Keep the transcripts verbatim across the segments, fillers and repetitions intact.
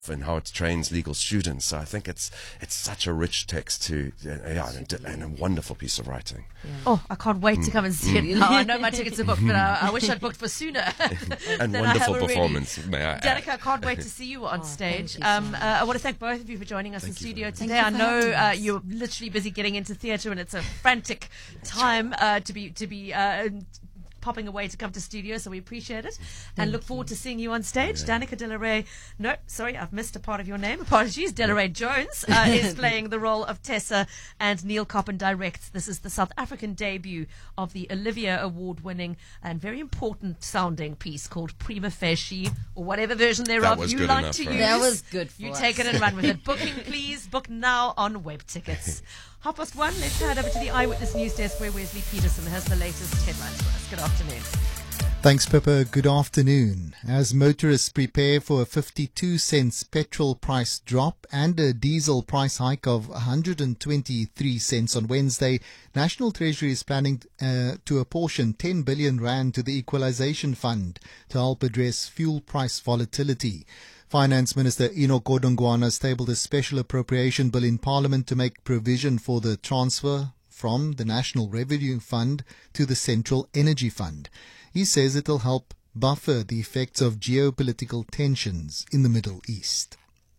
and how it trains legal students. So I think it's it's such a rich text to uh, yeah, and, a, and a wonderful piece of writing. Yeah. Oh, I can't wait mm. to come and see mm. it now. I know my tickets are booked, but I, I wish I'd booked for sooner. And wonderful performance, may I add. Danica, I can't wait to see you on oh, stage. You um, so uh, I want to thank both of you for joining us thank in studio today. today. I know uh, you're literally busy getting into theatre, and it's a frantic time uh, to be to be. Uh, popping away to come to studio, so we appreciate it and Thank look forward you. to seeing you on stage. Yeah. Danica De La Rey, no, sorry, I've missed a part of your name. Apologies. De La Rey Jones uh, is playing the role of Tessa, and Neil Coppen directs. This is the South African debut of the Olivia Award-winning and very important sounding piece called Prima Facie, or whatever version thereof you like to use. That was good for You us. take it and run with it. Booking, please. Book now on web tickets. Half past one, let's head over to the Eyewitness News Desk where Wesley Peterson has the latest headlines for us. Good afternoon. Thanks, Pippa. Good afternoon. As motorists prepare for a fifty-two cents petrol price drop and a diesel price hike of one hundred twenty-three cents on Wednesday, National Treasury is planning uh, to apportion ten billion rand to the Equalization Fund to help address fuel price volatility. Finance Minister Enoch Godongwana has tabled a special appropriation bill in Parliament to make provision for the transfer from the National Revenue Fund to the Central Energy Fund. He says it will help buffer the effects of geopolitical tensions in the Middle East.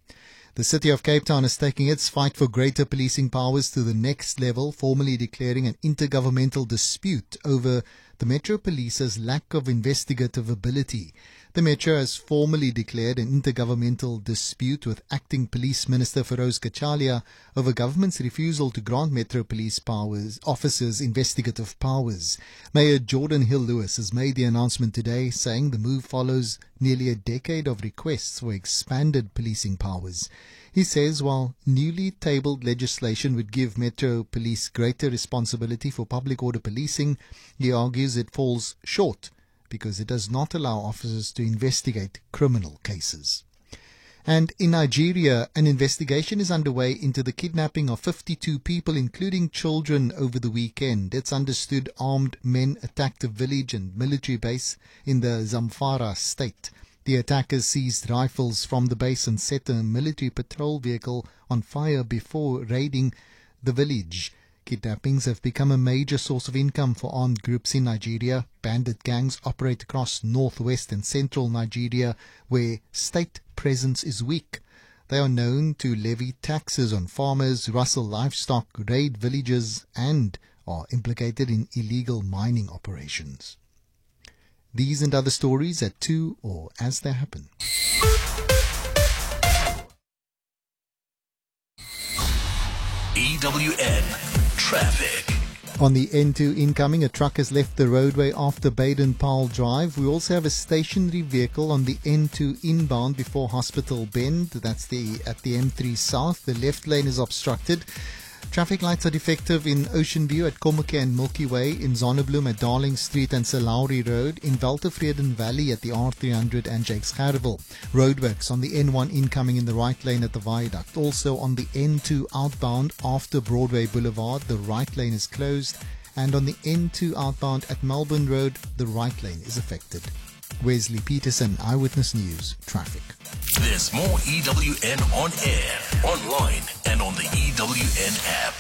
The City of Cape Town is taking its fight for greater policing powers to the next level, formally declaring an intergovernmental dispute over the Metro Police's lack of investigative ability. The Metro has formally declared an intergovernmental dispute with Acting Police Minister Feroz Kachalia over government's refusal to grant Metro Police powers, officers investigative powers. Mayor Jordan Hill-Lewis has made the announcement today, saying the move follows nearly a decade of requests for expanded policing powers. He says while newly tabled legislation would give Metro Police greater responsibility for public order policing, he argues it falls short because it does not allow officers to investigate criminal cases. And in Nigeria, an investigation is underway into the kidnapping of fifty-two people, including children, over the weekend. It's understood armed men attacked a village and military base in the Zamfara state. The attackers seized rifles from the base and set a military patrol vehicle on fire before raiding the village. Kidnappings have become a major source of income for armed groups in Nigeria. Bandit gangs operate across northwest and central Nigeria, where state presence is weak. They are known to levy taxes on farmers, rustle livestock, raid villages, and are implicated in illegal mining operations. These and other stories at two or as they happen. E W N Traffic. On the N two incoming, a truck has left the roadway after Baden-Powell Drive. We also have a stationary vehicle on the N two inbound before Hospital Bend. That's the at the M three South. The left lane is obstructed. Traffic lights are defective in Ocean View at Komuke and Milky Way, in Zonnebloem at Darling Street and Salauri Road, in Weltevreden Valley at the R three hundred and Jakes Gerwel. Roadworks on the N one incoming in the right lane at the viaduct. Also on the N two outbound after Broadway Boulevard, the right lane is closed. And on the N two outbound at Melbourne Road, the right lane is affected. Wesley Peterson, Eyewitness News, Traffic. There's more E W N on air, online, and on the E W N app.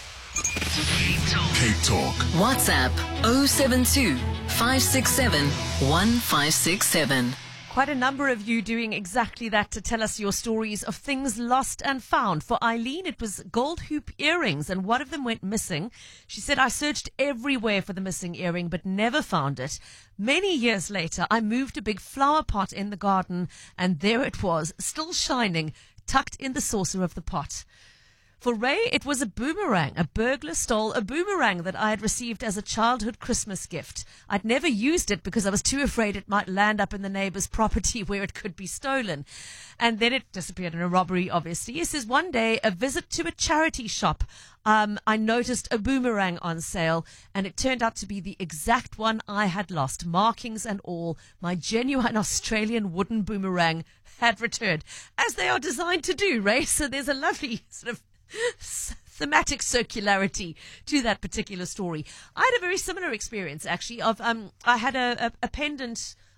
Cape Talk. WhatsApp oh seven two, five six seven, one five six seven. Quite a number of you doing exactly that to tell us your stories of things lost and found. For Eileen, it was gold hoop earrings, and one of them went missing. She said, I searched everywhere for the missing earring, but never found it. Many years later, I moved a big flower pot in the garden, and there it was, still shining, tucked in the saucer of the pot. For Ray, it was a boomerang. A burglar stole a boomerang that I had received as a childhood Christmas gift. I'd never used it because I was too afraid it might land up in the neighbor's property where it could be stolen. And then it disappeared in a robbery, obviously. He says, one day, a visit to a charity shop, um, I noticed a boomerang on sale, and it turned out to be the exact one I had lost, markings and all. My genuine Australian wooden boomerang had returned, as they are designed to do, Ray. So there's a lovely sort of thematic circularity to that particular story. I had a very similar experience, actually. Of um, I had a, a, a pendant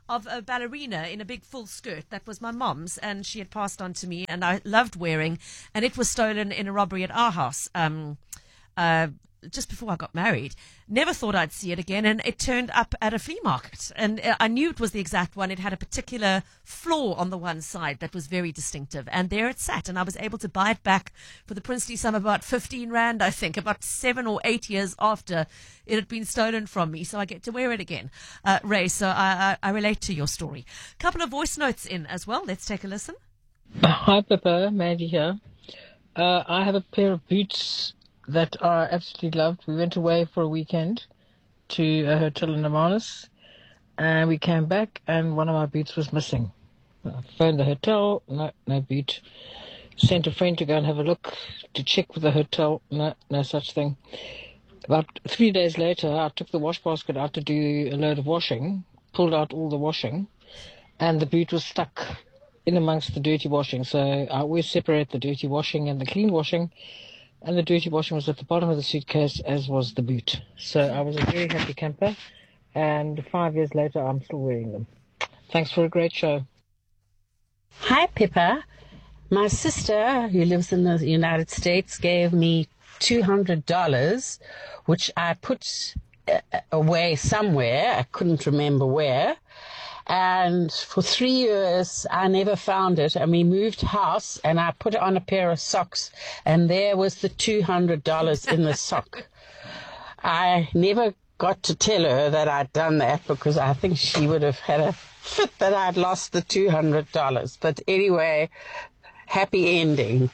of a ballerina in a big full skirt. That was my mom's, and she had passed on to me, and I loved wearing. And it was stolen in a robbery at our house. Um, uh, just before I got married. Never thought I'd see it again, and it turned up at a flea market. And uh, I knew it was the exact one. It had a particular flaw on the one side that was very distinctive, and there it sat, and I was able to buy it back for the princely sum of about fifteen rand, I think, about seven or eight years after it had been stolen from me, so I get to wear it again. Uh, Ray, so I, I, I relate to your story. A couple of voice notes in as well. Let's take a listen. Hi, Pippa. Maggie here. Uh, I have a pair of boots that I absolutely loved. We went away for a weekend to a hotel in Amaris, and we came back, and one of my boots was missing. I phoned the hotel, no, no boot. Sent a friend to go and have a look, to check with the hotel, no, no such thing. About three days later, I took the wash basket out to do a load of washing, pulled out all the washing, and the boot was stuck in amongst the dirty washing. So I always separate the dirty washing and the clean washing, and the dirty washing was at the bottom of the suitcase, as was the boot. So I was a very happy camper, and five years later, I'm still wearing them. Thanks for a great show. Hi, Pippa. My sister, who lives in the United States, gave me two hundred dollars, which I put away somewhere. I couldn't remember where. And for three years, I never found it. And we moved house, and I put it on a pair of socks, and there was the two hundred dollars in the sock. I never got to tell her that I'd done that, because I think she would have had a fit that I'd lost the two hundred dollars. But anyway, happy ending.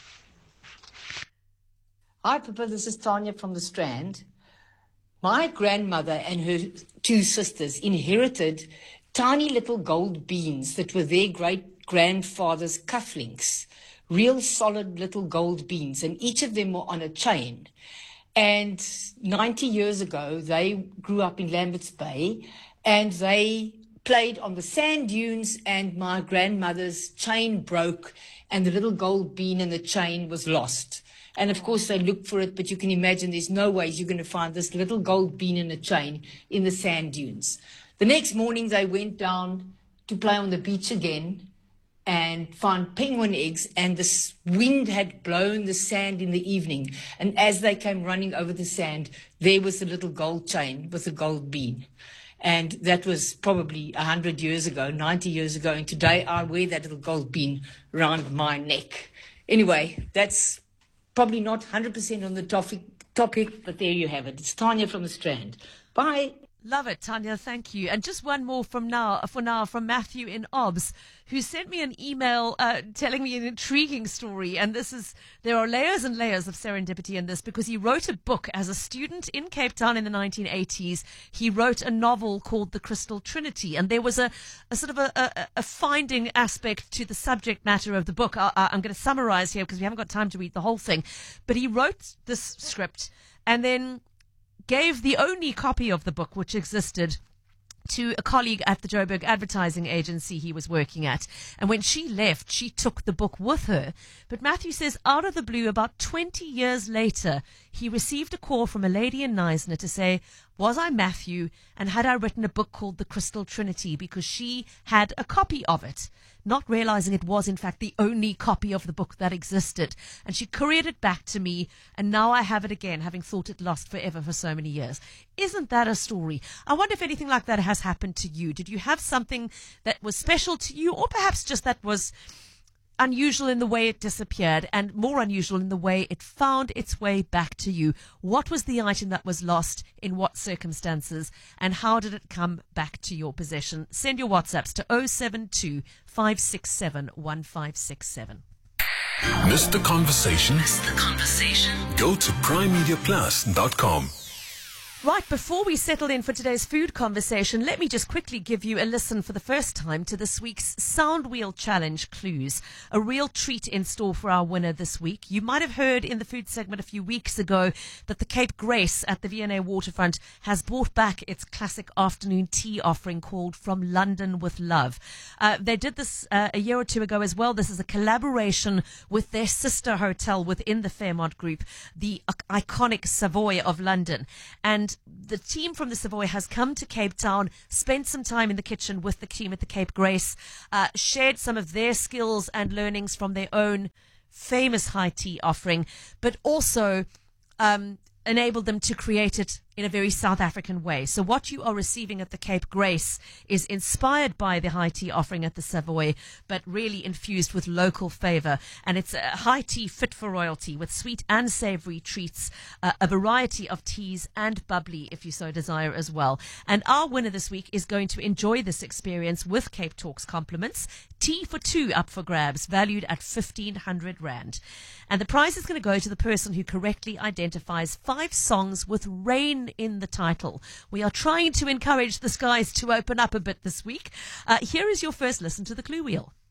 Hi, Pippa. This is Tanya from the Strand. My grandmother and her two sisters inherited tiny little gold beans that were their great-grandfather's cufflinks, real solid little gold beans, and each of them were on a chain. And ninety years ago, they grew up in Lambert's Bay, and they played on the sand dunes, and my grandmother's chain broke, and the little gold bean in the chain was lost. And, of course, they looked for it, but you can imagine there's no way you're going to find this little gold bean in a chain in the sand dunes. The next morning, they went down to play on the beach again and found penguin eggs, and the wind had blown the sand in the evening. And as they came running over the sand, there was the little gold chain with the gold bean. And that was probably one hundred years ago, ninety years ago. And today, I wear that little gold bean around my neck. Anyway, that's probably not one hundred percent on the topic, topic, but there you have it. It's Tanya from the Strand. Bye. Love it, Tanya. Thank you. And just one more from now, for now, from Matthew in Obs, who sent me an email uh, telling me an intriguing story. And this is, there are layers and layers of serendipity in this, because he wrote a book as a student in Cape Town in the nineteen eighties. He wrote a novel called The Crystal Trinity. And there was a, a sort of a, a, a finding aspect to the subject matter of the book. I, I, I'm going to summarize here because we haven't got time to read the whole thing. But he wrote this script and then gave the only copy of the book which existed to a colleague at the Joburg advertising agency he was working at. And when she left, she took the book with her. But Matthew says, out of the blue, about twenty years later, he received a call from a lady in Knysna to say, was I Matthew, and had I written a book called The Crystal Trinity, because she had a copy of it, not realizing it was in fact the only copy of the book that existed. And she couriered it back to me, and now I have it again, having thought it lost forever for so many years. Isn't that a story? I wonder if anything like that has happened to you. Did you have something that was special to you, or perhaps just that was unusual in the way it disappeared, and more unusual in the way it found its way back to you? What was the item that was lost, in what circumstances, and how did it come back to your possession? Send your WhatsApps to oh seven two, five six seven, one five six seven. Missed the conversation? Missed the conversation? Go to prime media plus dot com. Right, before we settle in for today's food conversation, let me just quickly give you a listen for the first time to this week's Sound Wheel Challenge clues. A real treat in store for our winner this week. You might have heard in the food segment a few weeks ago that the Cape Grace at the V and A Waterfront has brought back its classic afternoon tea offering called From London with Love. Uh, they did this uh, a year or two ago as well. This is a collaboration with their sister hotel within the Fairmont Group, the iconic Savoy of London. And And the team from the Savoy has come to Cape Town, spent some time in the kitchen with the team at the Cape Grace, uh, shared some of their skills and learnings from their own famous high tea offering, but also um, enabled them to create it in a very South African way. So what you are receiving at the Cape Grace is inspired by the high tea offering at the Savoy, but really infused with local flavor. And it's a high tea fit for royalty with sweet and savory treats, uh, a variety of teas and bubbly if you so desire as well. And our winner this week is going to enjoy this experience with Cape Talks compliments. Tea for two up for grabs, valued at fifteen hundred rand. And the prize is going to go to the person who correctly identifies five songs with rain in the title. We are trying to encourage the skies to open up a bit this week. Uh, here is your first listen to the clue wheel.